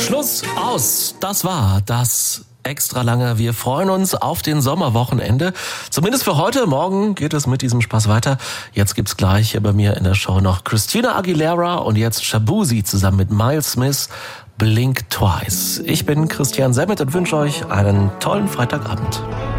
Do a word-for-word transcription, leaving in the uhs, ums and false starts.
Schluss, aus. Das war das extra lange. Wir freuen uns auf den Sommerwochenende. Zumindest für heute. Morgen geht es mit diesem Spaß weiter. Jetzt gibt's gleich bei mir in der Show noch Christina Aguilera und jetzt Shabuzi zusammen mit Miles Smith. Blink Twice. Ich bin Christian Semmet und wünsche euch einen tollen Freitagabend.